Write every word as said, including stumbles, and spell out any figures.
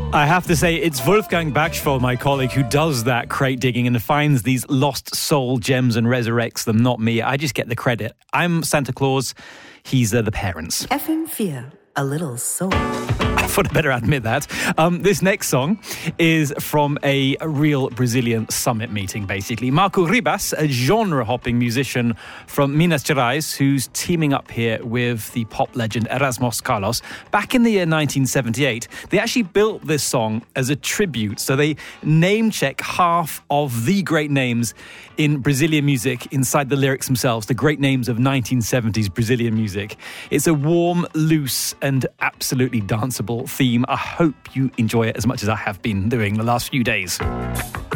I have to say, it's Wolfgang Bachschwal, my colleague, who does that crate digging and finds these lost soul gems and resurrects them, not me. I just get the credit. I'm Santa Claus. He's uh, the parents. F M four, a little soul. I thought I'd better admit that. Um, this next song is from a real Brazilian summit meeting, basically. Marco Ribas, a genre-hopping musician from Minas Gerais, who's teaming up here with the pop legend Erasmus Carlos. Back in the year nineteen seventy-eight, they actually built this song as a tribute. So they name-check half of the great names in Brazilian music inside the lyrics themselves, the great names of nineteen seventies Brazilian music. It's a warm, loose, and absolutely danceable theme. I hope you enjoy it as much as I have been doing the last few days.